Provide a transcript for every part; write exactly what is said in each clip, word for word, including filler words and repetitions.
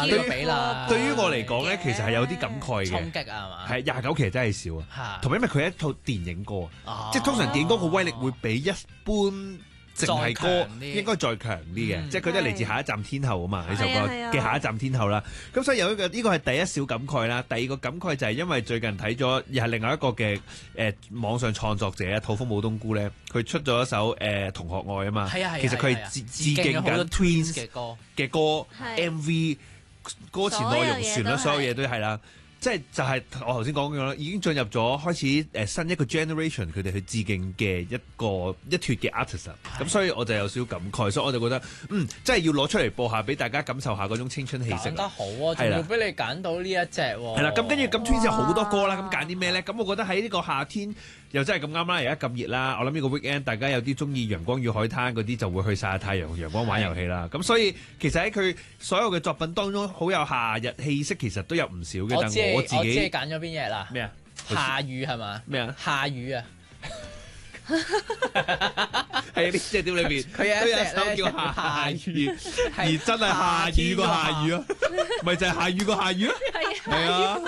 要俾啦。 對於我嚟講咧，其實係有啲感慨嘅。 衝擊啊嘛。 係廿九其實真係少啊，同埋因為佢係一套電影歌，即係通常電影歌個威力會比一般淨係歌應該再強啲嘅，即係佢都係嚟自下一站天后啊嘛，呢首歌嘅下一站天后啦。咁所以有一個呢個係第一小感慨啦，第二個感慨就係因為最近睇咗又係另外一個嘅誒網上創作者土風舞冬菇咧，佢出咗一首誒同學愛啊嘛，其實佢係致致敬緊 Twins 嘅歌嘅歌 M V 歌詞內容旋律所有嘢都係啦。即係就係我頭先講嘅啦，已經進入咗開始誒新一個 generation 佢哋去致敬嘅一個一脱嘅 artist，咁所以我就有少少感慨，所以我就覺得嗯，真係要攞出嚟播下俾大家感受下嗰種青春氣息。 揀得好啊，仲要俾你揀到呢一隻喎。 係啦，咁跟住咁 Twins 有好多歌啦，咁揀啲咩咧？咁我覺得喺呢個夏天又真係咁啱啦，而家咁熱啦，我諗呢個 weekend 大家有啲中意陽光與海灘嗰啲就會去曬下太陽、陽光玩遊戲啦。咁所以其實喺佢所有嘅作品當中，好有夏日氣息，其實都有唔少嘅。但係我自己我知你揀咗邊嘢啦？ 咩啊？ 夏雨係嘛？ 咩啊？ 夏雨啊！ 係呢隻碟裏邊，佢有一首叫夏雨，而真係夏雨個夏雨啊，咪就係夏雨個夏雨咯，係啊，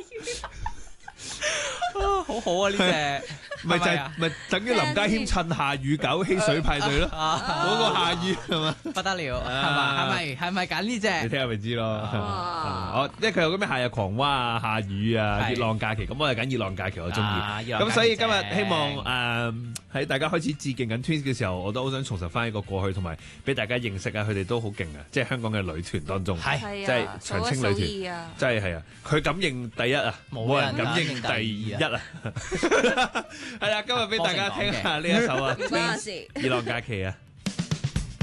好好啊呢隻， 咪就係咪等於林家謙趁夏雨搞汽水派對咯，嗰個夏雨係嘛？ 不得了，係嘛？係咪係咪揀呢隻？ 你聽下咪知咯。哦，因為佢有咁咩夏日狂蛙啊、夏雨啊、熱浪假期，咁我係揀熱浪假期，我中意。咁所以今日希望誒喺大家開始致敬緊 Twins 嘅時候，我都好想重拾翻一個過去，同埋俾大家認識啊，佢哋都好勁啊！即係香港嘅女團當中， 係即係長青女團，真係係啊！佢敢認第一啊，冇人敢認第一啊！係啦，今日俾大家聽下呢一首啊，《熱浪假期》啊。